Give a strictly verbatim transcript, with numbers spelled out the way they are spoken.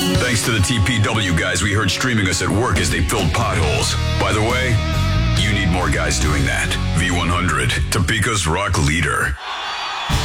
Thanks to the T P W guys we heard streaming us at work as they filled potholes. By the way, you need more guys doing that. V one hundred, Topeka's rock leader.